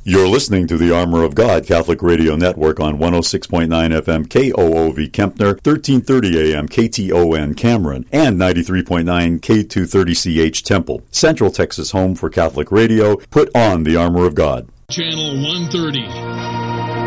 You're listening to the Armor of God Catholic Radio Network on 106.9 FM KOOV Kempner, 1330 AM KTON Cameron, and 93.9 K230CH Temple. Central Texas home for Catholic radio. Put on the Armor of God. Channel 130.